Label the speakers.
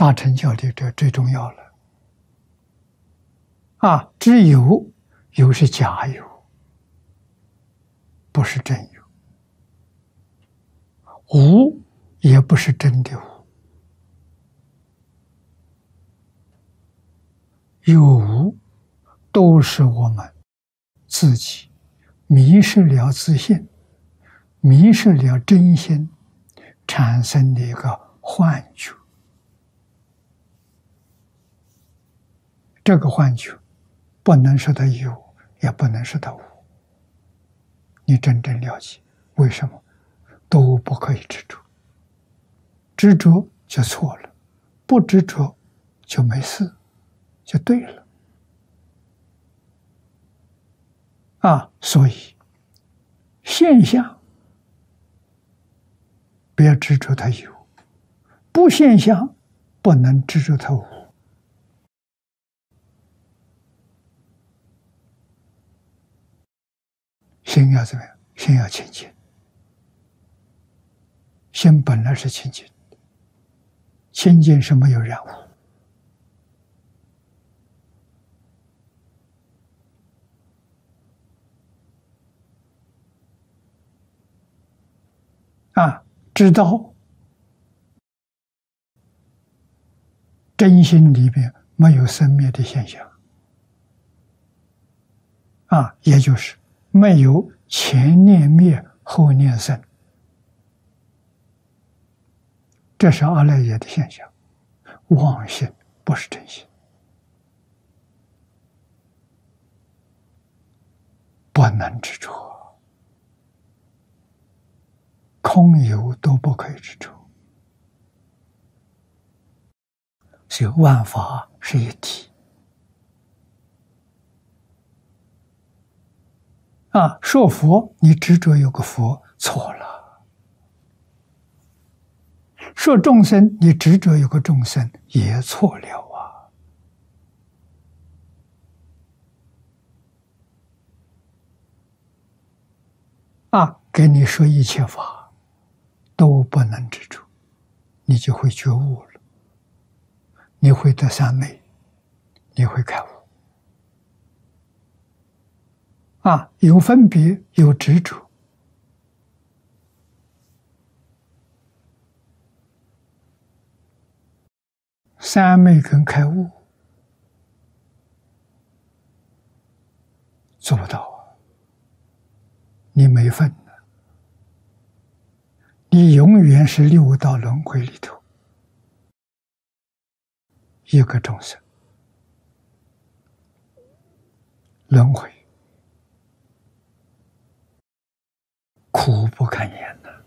Speaker 1: 大乘教的这最重要了。知有，有是假有，不是真有；无，也不是真的无。有无，都是我们自己迷失了自信，迷失了真心，产生的一个幻觉。这个幻觉不能说它有，也不能说它无。你真正了解，为什么都不可以执着？执着就错了，不执着就没事，就对了。所以现象不要执着它有，不现象不能执着它无。心要怎么样？心要清净。心本来是清净的，清净是没有染污。知道真心里面没有生灭的现象，也就是没有前念灭后念生，这是阿赖耶的现象。妄心不是真心，不能执着。空有都不可以执着，所以万法是一体。说佛，你执着有个佛，错了；说众生，你执着有个众生，也错了给你说一切法都不能执着，你就会觉悟了，你会得三昧，你会开悟。有分别，有执着，三昧跟开悟做不到你没份。你永远是六道轮回里头一个众生，轮回苦不堪言的。